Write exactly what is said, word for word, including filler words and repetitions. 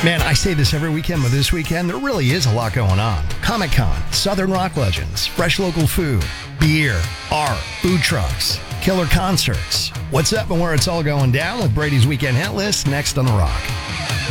Man, I say this every weekend, but this weekend, there really is a lot going on. Comic-Con, Southern Rock Legends, fresh local food, beer, art, food trucks, killer concerts. What's up and where it's all going down with Brady's Weekend Hit List next on The Rock.